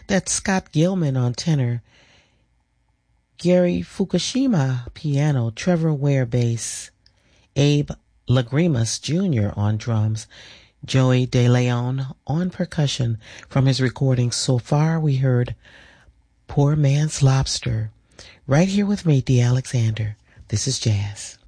That's Scott Gilman on tenor, Gary Fukushima piano, Trevor Ware bass, Abe Lagrimas Jr. on drums, Joey De Leon on percussion. From his recordings so far, we heard Poor Man's Lobster. Right here with me, D. Alexander. This is Jazz.